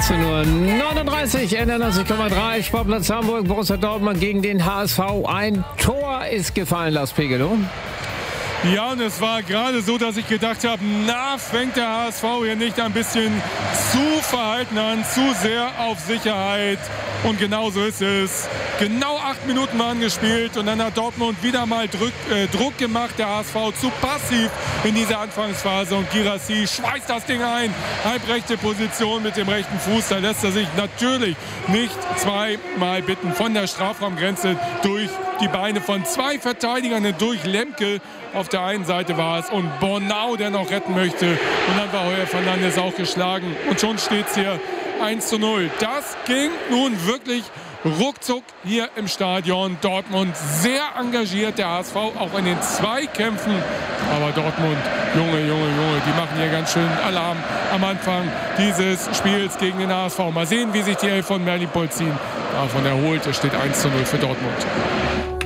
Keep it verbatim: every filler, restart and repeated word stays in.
achtzehn Uhr neununddreißig, neunundneunzig Komma drei, Sportplatz Hamburg, Borussia Dortmund gegen den H S V. Ein Tor ist gefallen, Lars Pegelow. Ja, und es war gerade so, dass ich gedacht habe, na, fängt der H S V hier nicht ein bisschen zu verhalten an, zu sehr auf Sicherheit. Und genau so ist es. Genau acht Minuten waren gespielt und dann hat Dortmund wieder mal Druck, äh, Druck gemacht. Der H S V zu passiv in dieser Anfangsphase und Guirassy schweißt das Ding ein. Halbrechte Position mit dem rechten Fuß. Da lässt er sich natürlich nicht zweimal bitten. Von der Strafraumgrenze durch die Beine von zwei Verteidigern durch Lemke. Auf der einen Seite war es und Bornau, der noch retten möchte. Und dann war Heuer Fernandes auch geschlagen. Und schon steht es hier eins zu null. Das ging nun wirklich ruckzuck hier im Stadion. Dortmund sehr engagiert, der H S V auch in den Zweikämpfen. Aber Dortmund, Junge, Junge, Junge, die machen hier ganz schön Alarm am Anfang dieses Spiels gegen den H S V. Mal sehen, wie sich die Elf von Merlin ziehen. Davon erholt, es steht eins zu null für Dortmund.